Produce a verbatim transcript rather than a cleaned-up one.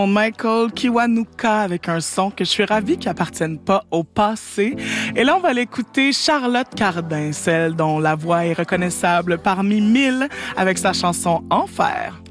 Michael Kiwanuka avec un son que je suis ravie qu'il appartienne pas au passé. Et là, on va l'écouter Charlotte Cardin, celle dont la voix est reconnaissable parmi mille avec sa chanson Enfer.